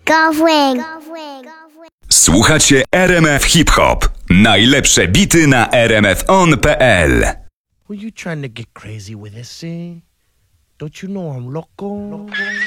Golf Słuchacie RMF Hip Hop. Najlepsze bity na rmfon.pl. Who you trying to get crazy with this, see? Don't you know I'm loco?